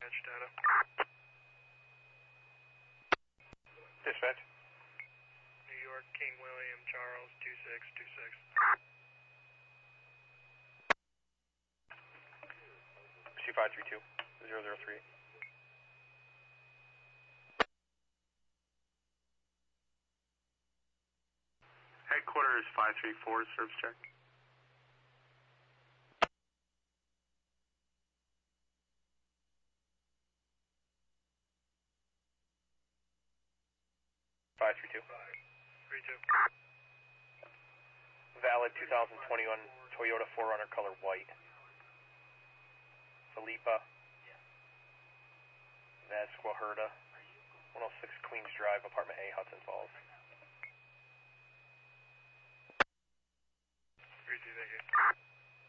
Dispatch data. Dispatch. New York, King William, Charles, 2626. C532, 003. Headquarters 534, service check. Valid 2021 Toyota 4Runner color white. Felipa Vasquaherda, 106 Queens Drive, Apartment A, Hudson Falls. 32, thank you.